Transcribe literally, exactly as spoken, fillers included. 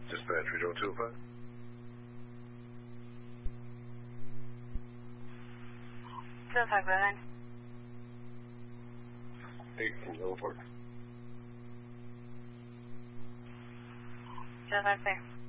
Dispatch, three oh two oh five. two oh five, go ahead. eight from Villa Park. two oh five, clear.